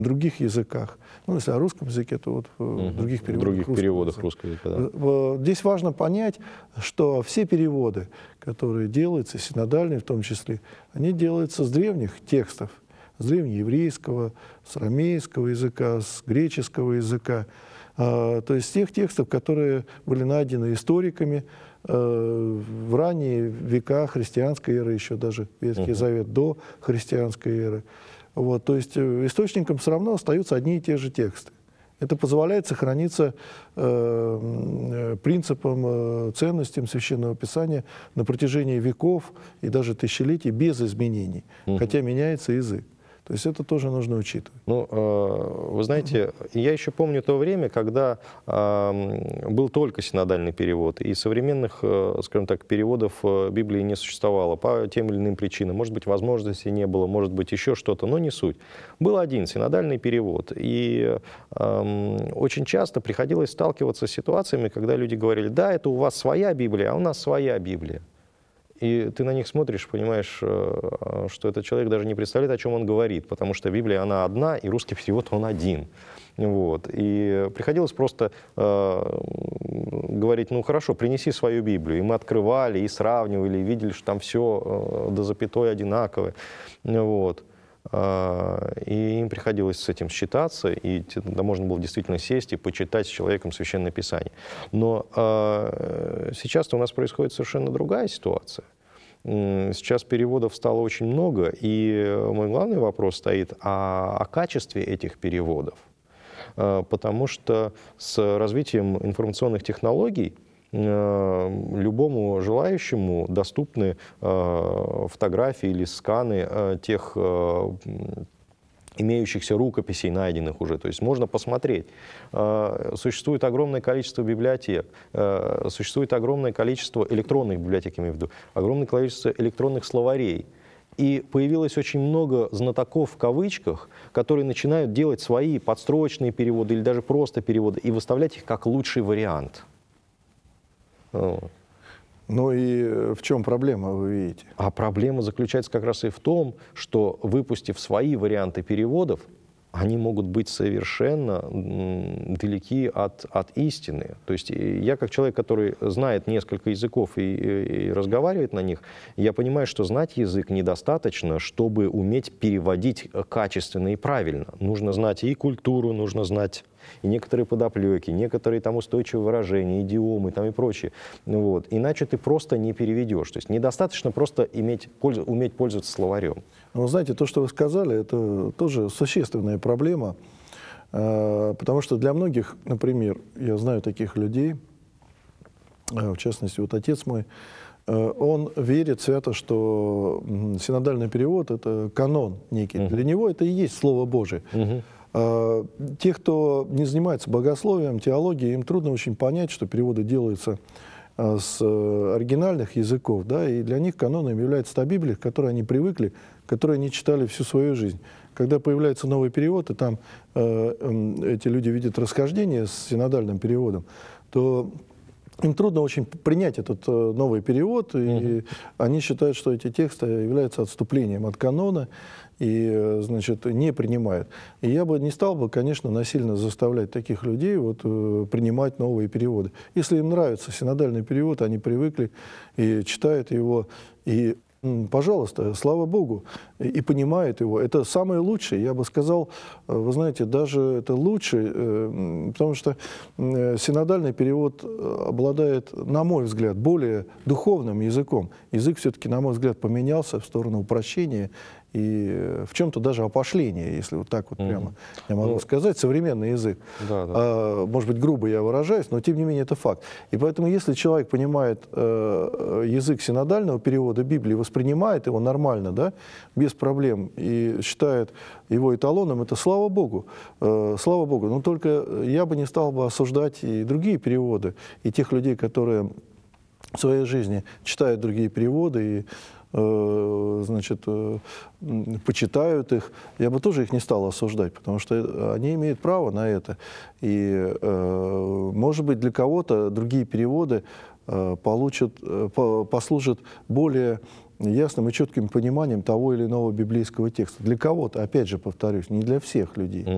других языках. Ну, если о русском языке, то вот в других переводах русского языка. Да. Здесь важно понять, что все переводы, которые делаются, синодальные в том числе, они делаются с древних текстов, с древнееврейского, с арамейского языка, с греческого языка, то есть тех текстов, которые были найдены историками в ранние века христианской эры, еще даже Ветхий Завет до христианской эры. Вот, то есть источником все равно остаются одни и те же тексты. Это позволяет сохраниться принципам, ценностям Священного Писания на протяжении веков и даже тысячелетий без изменений, хотя меняется язык. То есть это тоже нужно учитывать. Ну, вы знаете, я еще помню то время, когда был только синодальный перевод, и современных, скажем так, переводов Библии не существовало по тем или иным причинам. Может быть, возможности не было, может быть, еще что-то, но не суть. Был один синодальный перевод, и очень часто приходилось сталкиваться с ситуациями, когда люди говорили: да, это у вас своя Библия, а у нас своя Библия. И ты на них смотришь, понимаешь, что этот человек даже не представляет, о чем он говорит, потому что Библия, она одна, и русский перевод, он один. Вот. И приходилось просто говорить: ну хорошо, принеси свою Библию. И мы открывали, и сравнивали, и видели, что там все до запятой одинаковое. Вот. И им приходилось с этим считаться, и тогда можно было действительно сесть и почитать с человеком Священное Писание. Но сейчас у нас происходит совершенно другая ситуация. Сейчас переводов стало очень много, и мой главный вопрос стоит о качестве этих переводов. Потому что с развитием информационных технологий любому желающему доступны фотографии или сканы тех имеющихся рукописей, найденных уже. То есть можно посмотреть. Существует огромное количество библиотек, существует огромное количество электронных библиотек, имею в виду, огромное количество электронных словарей. И появилось очень много знатоков в кавычках, которые начинают делать свои подстрочные переводы или даже просто переводы и выставлять их как лучший вариант. Вот. Ну и в чем проблема, вы видите? А проблема заключается как раз и в том, что, выпустив свои варианты переводов, они могут быть совершенно далеки от истины. То есть я, как человек, который знает несколько языков и разговаривает на них, я понимаю, что знать язык недостаточно, чтобы уметь переводить качественно и правильно. Нужно знать и культуру, нужно знать и некоторые подоплеки, некоторые там устойчивые выражения, идиомы там и прочее. Вот. Иначе ты просто не переведешь. То есть недостаточно просто уметь пользоваться словарем. Ну, знаете, то, что вы сказали, это тоже существенная проблема, потому что для многих, например, я знаю таких людей, в частности, вот отец мой, он верит свято, что синодальный перевод — это канон некий. Для него это и есть Слово Божие. Те, кто не занимается богословием, теологией, им трудно очень понять, что переводы делаются с оригинальных языков, да, и для них каноном является та Библия, к которой они привыкли, которую они читали всю свою жизнь. Когда появляется новый перевод, и там эти люди видят расхождение с синодальным переводом, то им трудно очень принять этот новый перевод, и они считают, что эти тексты являются отступлением от канона, и, значит, не принимают. И я бы не стал бы, конечно, насильно заставлять таких людей вот, принимать новые переводы. Если им нравится синодальный перевод, они привыкли и читают его, и пожалуйста, слава Богу, и понимают его. Это самое лучшее, я бы сказал, вы знаете, даже это лучше, потому что синодальный перевод обладает, на мой взгляд, более духовным языком. Язык все-таки, на мой взгляд, поменялся в сторону упрощения и в чем-то даже опошления, если вот так вот прямо я могу сказать, современный язык. Может быть, грубо я выражаюсь, но тем не менее это факт. И поэтому, если человек понимает язык синодального перевода Библии, воспринимает его нормально, да, без проблем, и считает его эталоном, это слава Богу. Слава Богу. Но только я бы не стал бы осуждать и другие переводы, и тех людей, которые в своей жизни читают другие переводы и значит, почитают их, я бы тоже их не стал осуждать, потому что они имеют право на это. И, может быть, для кого-то другие переводы послужат более ясным и четким пониманием того или иного библейского текста. Для кого-то, опять же повторюсь, не для всех людей.